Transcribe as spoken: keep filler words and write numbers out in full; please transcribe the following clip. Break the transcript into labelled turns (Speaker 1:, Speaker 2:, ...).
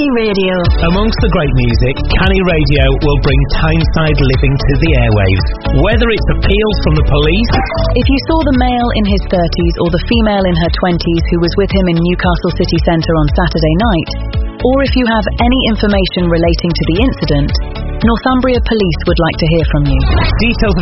Speaker 1: Canny Radio.
Speaker 2: Amongst the great music, Canny Radio will bring Tyneside living to the airwaves. Whether it's appeals from the police...
Speaker 3: If you saw the male in his thirties or the female in her twenties who was with him in Newcastle city centre on Saturday night, or if you have any information relating to the incident, Northumbria Police would like to hear from you.
Speaker 2: Details